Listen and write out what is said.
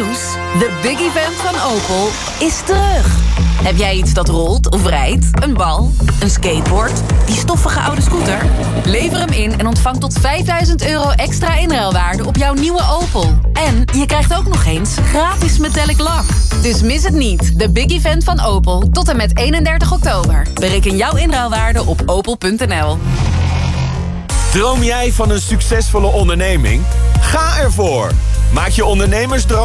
nieuws. De big event van Opel is terug. Heb jij iets dat rolt of rijdt? Een bal? Een skateboard? Die stoffige oude scooter? Lever hem in en ontvang tot €5.000 extra inruilwaarde op jouw nieuwe Opel. En je krijgt ook nog eens gratis metallic lak. Dus mis het niet. De big event van Opel tot en met 31 oktober. Bereken jouw inruilwaarde op opel.nl. Droom jij van een succesvolle onderneming? Ga ervoor! Maak je ondernemersdroom